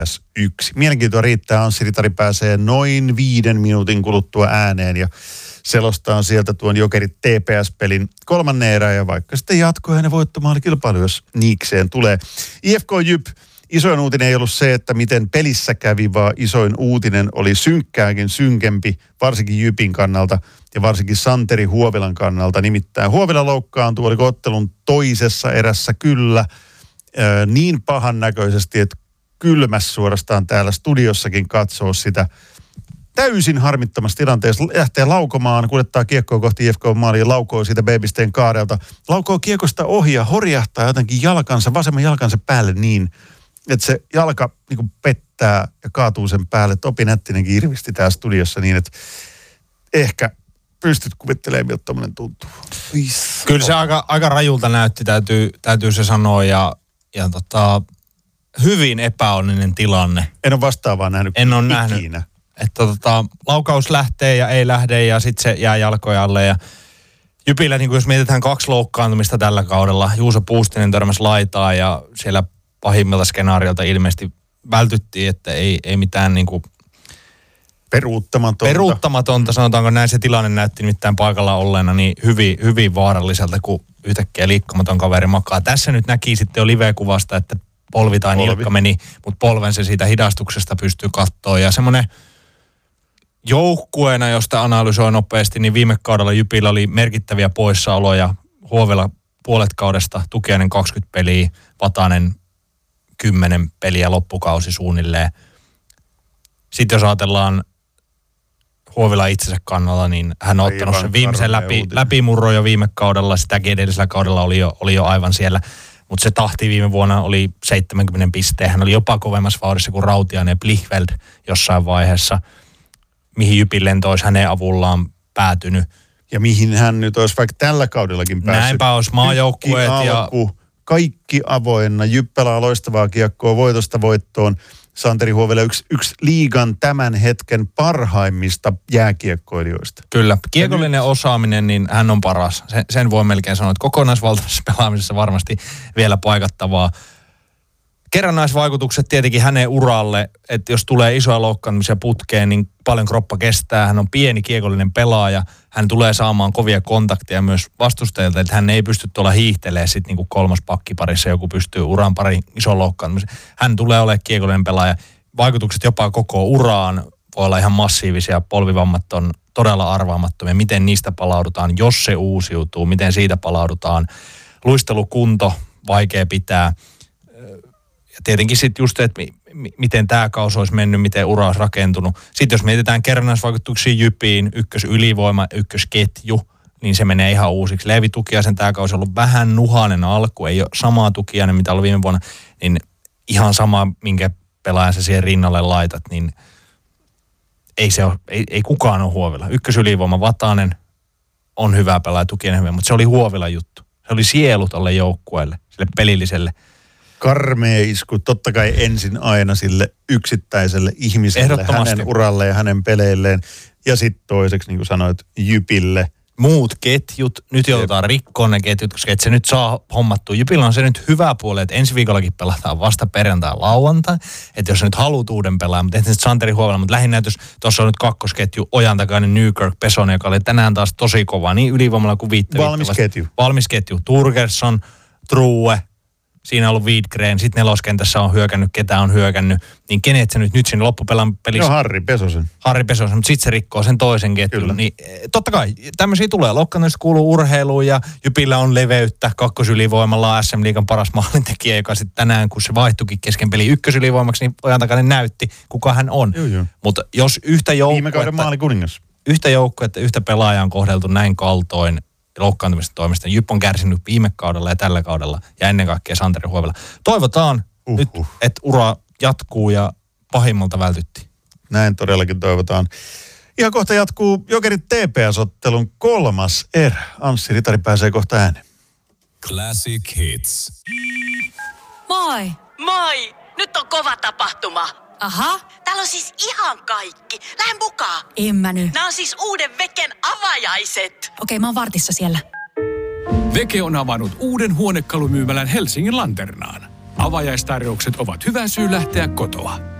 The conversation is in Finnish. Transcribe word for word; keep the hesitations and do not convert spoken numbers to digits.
yksi. Mielenkiintoa riittää. Anssi Ritari pääsee noin viiden minuutin kuluttua ääneen ja selostaa sieltä tuon Jokerit T P S-pelin kolmannen erään ja vaikka sitten jatkoi hänen voittomaalikilpailu, jos niikseen tulee. I F K Jyp, isoin uutinen ei ollut se, että miten pelissä kävi, vaan isoin uutinen oli synkkääkin synkempi, varsinkin Jypin kannalta ja varsinkin Santeri Huovilan kannalta. Nimittäin Huovila loukkaantui, oliko ottelun toisessa erässä kyllä ää, niin pahan näköisesti, että kylmäs suorastaan täällä studiossakin katsoo sitä. Täysin harmittomassa tilanteessa lähtee laukomaan, kuljettaa kiekkoa kohti I F K-maaliin ja laukoo siitä Babysteen kaarelta. Laukoo kiekosta ohi ja horjahtaa jotenkin jalkansa, vasemman jalkansa päälle niin, että se jalka niin kuin pettää ja kaatuu sen päälle. Topi Nättinenkin irvisti täällä studiossa niin, että ehkä pystyt kuvittelemaan, miltä tommoinen tuntuu. Is. Kyllä se aika, aika rajulta näytti, täytyy, täytyy se sanoa ja, ja tota, hyvin epäonninen tilanne. En ole vastaavaa nähnyt en ole ikinä. Nähnyt. Että tota, laukaus lähtee ja ei lähde ja sitten se jää jalkojen alle. Ja Jypillä, niin jos mietitään kaksi loukkaantumista tällä kaudella, Juuso Puustinen törmäsi laitaa ja siellä pahimmilta skenaariolta ilmeisesti vältyttiin, että ei, ei mitään niin kuin peruuttamatonta. peruuttamatonta, sanotaanko näin, se tilanne näytti nimittäin paikalla olleena niin hyvin, hyvin vaaralliselta, kun yhtäkkiä liikkumaton kaveri makaa. Tässä nyt näki sitten jo live-kuvasta, että polvi tai polvi. nilkka meni, mutta polven se siitä hidastuksesta pystyy katsoa ja semmoinen joukkueena, josta analysoi nopeasti, niin viime kaudella Jypillä oli merkittäviä poissaoloja. Huovila puolet kaudesta, Tukiainen kaksikymmentä peliä, Vatanen kymmenen peliä loppukausi suunnilleen. Sitten jos ajatellaan Huovila itsensä kannalla, niin hän on ottanut sen viimeisen läpi, läpimurron jo viime kaudella. Sitäkin edellisellä kaudella oli jo, oli jo aivan siellä. Mutta se tahti viime vuonna oli seitsemänkymmentä pisteen. Hän oli jopa kovemmassa vauhdissa kuin Rautiainen ja Blichfeld jossain vaiheessa, mihin Jypin lento olisi hänen avullaan päätynyt. Ja mihin hän nyt olisi vaikka tällä kaudellakin päässyt. Näinpä olisi maajoukkueet ja kaikki avoinna. Jyp pelaa loistavaa kiekkoa voitosta voittoon. Santeri Huovila yksi, yksi liigan tämän hetken parhaimmista jääkiekkoilijoista. Kyllä. Kiekollinen osaaminen, niin hän on paras. Sen, sen voi melkein sanoa, että kokonaisvaltaisessa pelaamisessa varmasti vielä paikattavaa. Kerrannaisvaikutukset tietenkin hänen uralle, että jos tulee isoja loukkaantumisia putkeen, niin paljon kroppa kestää. Hän on pieni kiekollinen pelaaja. Hän tulee saamaan kovia kontakteja myös vastustajilta, että hän ei pysty tuolla hiihtelemään sitten niin kuin kolmas pakkiparissa, joku pystyy uran pari ison loukkaantumisen. Hän tulee olemaan kiekollinen pelaaja. Vaikutukset jopa koko uraan voi olla ihan massiivisia. Polvivammat on todella arvaamattomia. Miten niistä palaudutaan, jos se uusiutuu, miten siitä palaudutaan. Luistelukunto, vaikea pitää. Ja tietenkin sitten just, että m- miten tämä kausi olisi mennyt, miten ura olisi rakentunut. Sitten jos mietitään kerrannaisvaikutuksia Jypiin, ykkösylivoima, ykkösketju, niin se menee ihan uusiksi. Leevi Tukiaisen tämä kausi on ollut vähän nuhainen alku, ei ole samaa Tukiainen, mitä oli viime vuonna, niin ihan sama, minkä pelaajan sä siihen rinnalle laitat, niin ei, se ole, ei, ei kukaan ole Huovila. Ykkösylivoima, Vatanen on hyvä pelaaja, Tukiainen hyvä, mutta se oli Huovila juttu. Se oli sielu tolle joukkueelle, sille pelilliselle. Karmea isku, totta kai ensin aina sille yksittäiselle ihmiselle, hänen uralle ja hänen peleilleen. Ja sitten toiseksi, niin kuin sanoit, Jypille. Muut ketjut, nyt joudutaan rikkoon ne ketjut, koska et se nyt saa hommattua. Jypillä on se nyt hyvä puoli, että ensi viikollakin pelataan vasta perjantai lauantai. Että jos sä nyt haluat uuden pelaajan, mutta et nyt Santeri Huovila, mutta lähinnä tuossa on nyt kakkosketju, Ojantakainen, Nykirk, Pesonen, joka oli tänään taas tosi kova, niin ylivoimalla kuin viittävittävästi. Valmis ketju. Valmis ketju. Turgersson, True. Siinä on ollut Widgren, sitten neloskentässä on hyökännyt, ketä on hyökännyt, niin kenet se nyt, nyt sinne loppupelan pelissä? No Harri Pesosen. Harri Pesosen, mutta sitten se rikkoo sen toisen ketjun. Niin, totta kai, tämmöisiä tulee. Loukkaantumista kuuluu urheiluun ja Jypillä on leveyttä. Kakkosylivoimalla S M-liigan paras maalintekijä, joka sitten tänään, kun se vaihtuikin kesken peli ykkösylivoimaksi, niin Ojantakainen näytti, kuka hän on. Mutta jos yhtä joukkuetta... Viime kauden maalikuningas. Yhtä joukkuetta, yhtä pelaajaa on kohdeltu näin kaltoin, loukkaantumista toimista. Jyp on kärsinyt viime kaudella ja tällä kaudella ja ennen kaikkea Santeri Huovila. Toivotaan uh, nyt, uh. että ura jatkuu ja pahimmalta vältyttiin. Näin todellakin toivotaan. Ihan kohta jatkuu Jokerit T P S-ottelun kolmas erä. Anssi Ritari pääsee kohta ääneen. Classic Hits. Moi! Moi! Nyt on kova tapahtuma. Aha. Täällä on siis ihan kaikki. Lähden mukaan. En mä nyt. Nämä on siis uuden Veken avajaiset. Okei, mä oon vartissa siellä. Veke on avannut uuden huonekalumyymälän Helsingin Lanternaan. Avajaistarjoukset ovat hyvä syy lähteä kotoa.